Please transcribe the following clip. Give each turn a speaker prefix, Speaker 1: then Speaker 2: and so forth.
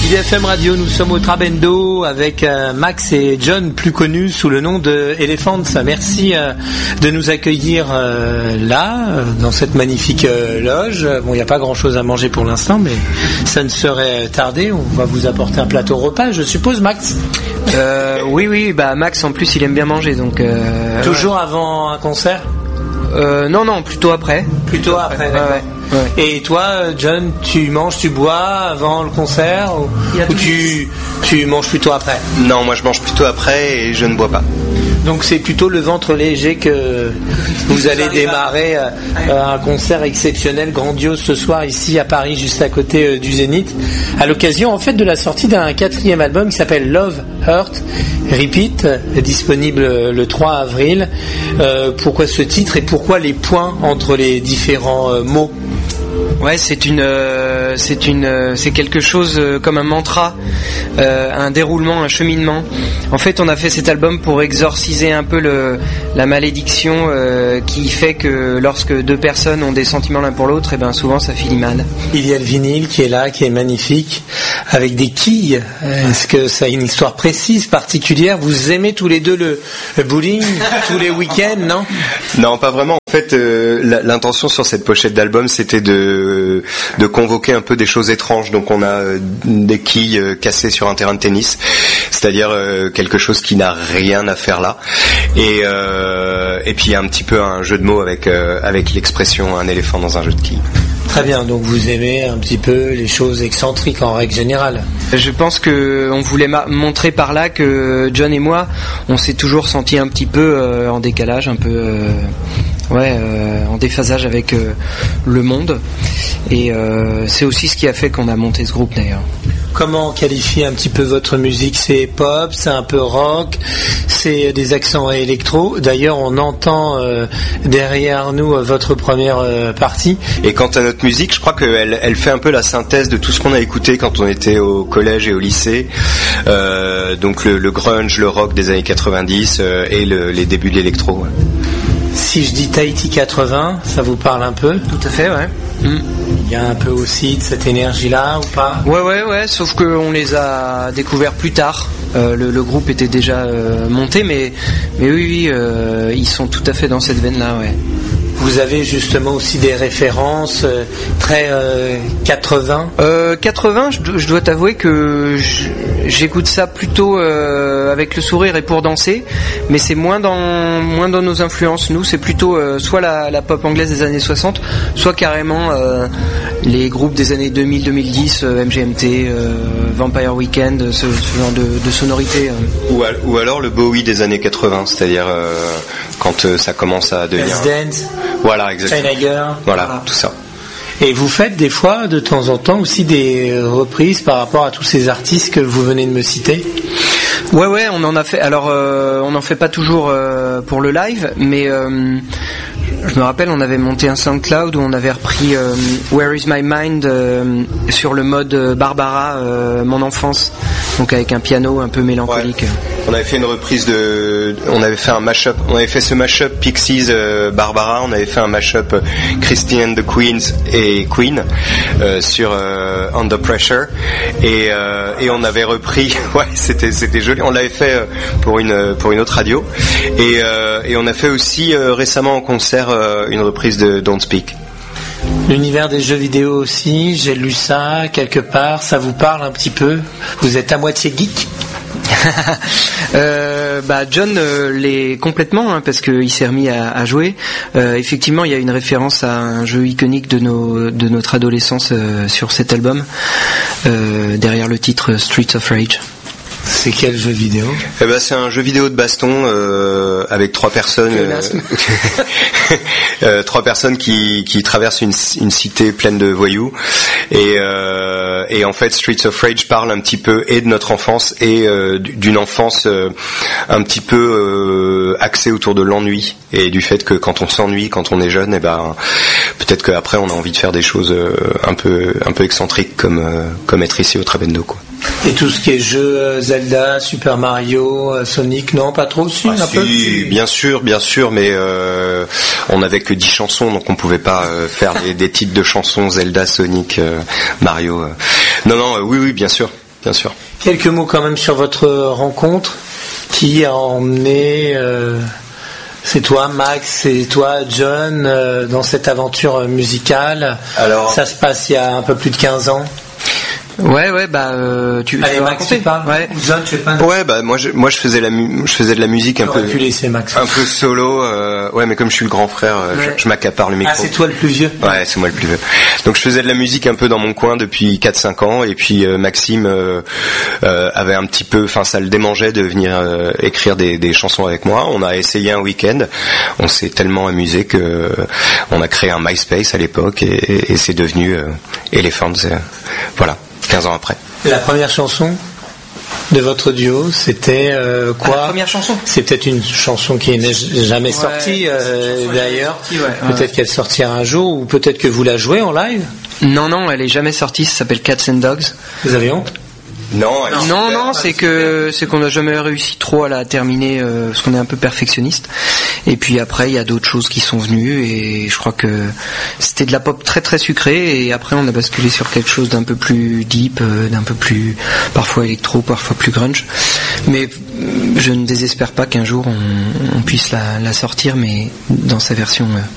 Speaker 1: BFM Radio, nous sommes au Trabendo avec Max et John, plus connus sous le nom de Elephants. Merci de nous accueillir là, dans cette magnifique loge. Bon, il n'y a pas grand-chose à manger pour l'instant, mais ça ne saurait tarder. On va vous apporter un plateau repas, je suppose, Max.
Speaker 2: Oui, bah Max en plus il aime bien manger, donc.
Speaker 1: Toujours avant un concert ?
Speaker 2: Non, plutôt après.
Speaker 1: Plutôt après, d'accord.
Speaker 2: Ouais.
Speaker 1: Et toi, John, tu manges, tu bois avant le concert ou tu manges plutôt après ?
Speaker 3: Non, moi je mange plutôt après et je ne bois pas.
Speaker 1: Donc c'est plutôt le ventre léger que vous allez démarrer un concert exceptionnel, grandiose ce soir ici à Paris, juste à côté du Zénith, à l'occasion en fait de la sortie d'un 4e album qui s'appelle Love, Hurt, Repeat, disponible le 3 avril. Pourquoi ce titre et pourquoi les points entre les différents mots ?
Speaker 2: Ouais, c'est quelque chose comme un mantra, un déroulement, un cheminement. En fait, on a fait cet album pour exorciser un peu la malédiction qui fait que lorsque deux personnes ont des sentiments l'un pour l'autre, et ben souvent ça finit mal.
Speaker 1: Il y a le vinyle qui est là, qui est magnifique, avec des quilles. Est-ce que ça a une histoire précise, particulière ? Vous aimez tous les deux le bowling tous les week-ends, non ?
Speaker 3: Non, pas vraiment. En fait, l'intention sur cette pochette d'album, c'était de convoquer un peu des choses étranges. Donc on a des quilles cassées sur un terrain de tennis, c'est-à-dire quelque chose qui n'a rien à faire là. Et puis un petit peu un jeu de mots avec l'expression un éléphant dans un jeu de quilles.
Speaker 1: Très bien, donc vous aimez un petit peu les choses excentriques en règle générale.
Speaker 2: Je pense que on voulait montrer par là que John et moi, on s'est toujours senti un petit peu en décalage, un peu en déphasage avec le monde. Et c'est aussi ce qui a fait qu'on a monté ce groupe d'ailleurs.
Speaker 1: Comment qualifier un petit peu votre musique ? C'est pop, c'est un peu rock, c'est des accents électro. D'ailleurs, on entend derrière nous votre première partie.
Speaker 3: Et quant à notre musique, je crois qu'elle fait un peu la synthèse de tout ce qu'on a écouté quand on était au collège et au lycée. Donc le grunge, le rock des années 90 et les débuts de l'électro. Ouais.
Speaker 1: Si je dis Tahiti 80, ça vous parle un peu ?
Speaker 2: Tout à fait, ouais.
Speaker 1: Il y a un peu aussi de cette énergie-là ou pas ?
Speaker 2: Ouais, sauf qu'on les a découverts plus tard. Le groupe était déjà monté, mais oui, ils sont tout à fait dans cette veine-là, ouais.
Speaker 1: Vous avez justement aussi des références très 80
Speaker 2: 80, je dois t'avouer que j'écoute ça plutôt avec le sourire et pour danser, mais c'est moins dans nos influences. Nous, c'est plutôt soit la pop anglaise des années 60, soit carrément les groupes des années 2000-2010, MGMT, Vampire Weekend, ce genre de sonorité.
Speaker 3: Ou alors le Bowie des années 80, c'est-à-dire quand ça commence à devenir...
Speaker 1: Let's Dance.
Speaker 3: Voilà, exactement.
Speaker 1: Steinegger.
Speaker 3: Voilà, tout ça.
Speaker 1: Et vous faites des fois, de temps en temps, aussi des reprises par rapport à tous ces artistes que vous venez de me citer ?
Speaker 2: Ouais, on en a fait. Alors, on n'en fait pas toujours pour le live, mais je me rappelle, on avait monté un SoundCloud où on avait repris Where Is My Mind sur le mode Barbara, mon enfance, donc avec un piano un peu mélancolique.
Speaker 3: Ouais. On avait fait une reprise on avait fait un mashup. On avait fait ce mashup Pixies Barbara. On avait fait un mashup Christine and the Queens et Queen sur Under Pressure. Et on avait repris. Ouais, c'était joli. On l'avait fait pour une autre radio. Et on a fait aussi récemment en concert une reprise de Don't Speak.
Speaker 1: L'univers des jeux vidéo aussi, j'ai lu ça quelque part, ça vous parle un petit peu ? Vous êtes à moitié geek ?
Speaker 2: John l'est complètement, parce qu'il s'est remis à jouer. Effectivement, il y a une référence à un jeu iconique de notre adolescence sur cet album, derrière le titre Streets of Rage.
Speaker 1: C'est quel jeu vidéo ?
Speaker 3: C'est un jeu vidéo de baston avec trois personnes qui traversent une cité pleine de voyous et en fait Streets of Rage parle un petit peu et de notre enfance et d'une enfance un petit peu axée autour de l'ennui et du fait que quand on s'ennuie, quand on est jeune, peut-être qu'après on a envie de faire des choses un peu excentriques comme être ici au Trabendo, quoi.
Speaker 1: Et tout ce qui est jeu Zelda, Super Mario, Sonic, non, pas trop, si, un peu.
Speaker 3: Bien sûr, mais on n'avait que 10 chansons, donc on pouvait pas faire des titres de chansons Zelda, Sonic, Mario. Non, oui, bien sûr. bien sûr.
Speaker 1: Quelques mots quand même sur votre rencontre qui a emmené, c'est toi Max, c'est toi John, dans cette aventure musicale.
Speaker 3: Alors,
Speaker 1: ça se passe il y a un peu plus de 15 ans.
Speaker 2: Ouais, tu
Speaker 1: Allez,
Speaker 2: veux
Speaker 1: Max,
Speaker 2: raconter?
Speaker 1: tu parles.
Speaker 2: Ouais.
Speaker 1: John, tu fais pas.
Speaker 3: Ouais, bah moi je faisais de la musique un peu solo. Ouais, mais comme je suis le grand frère, je m'accapare le micro.
Speaker 1: Ah, c'est toi le plus vieux.
Speaker 3: Ouais, c'est moi le plus vieux. Donc je faisais de la musique un peu dans mon coin depuis 4-5 ans, et puis Maxime avait un petit peu, enfin ça le démangeait de venir écrire des chansons avec moi. On a essayé un week-end, on s'est tellement amusé que on a créé un MySpace à l'époque, et c'est devenu Elephants. Voilà. 15 ans après.
Speaker 1: La première chanson de votre duo, c'était quoi?
Speaker 2: La première chanson.
Speaker 1: C'est peut-être une chanson qui n'est jamais sortie d'ailleurs. Peut-être qu'elle sortira un jour, ou peut-être que vous la jouez en live.
Speaker 2: Non, elle est jamais sortie. Ça s'appelle Cats and Dogs.
Speaker 1: Vous avez honte?
Speaker 2: Non, c'est qu'on n'a jamais réussi trop à la terminer parce qu'on est un peu perfectionniste. Et puis après, il y a d'autres choses qui sont venues, et je crois que c'était de la pop très très sucrée, et après on a basculé sur quelque chose d'un peu plus deep, d'un peu plus parfois électro, parfois plus grunge. Mais je ne désespère pas qu'un jour on puisse la sortir, mais dans sa version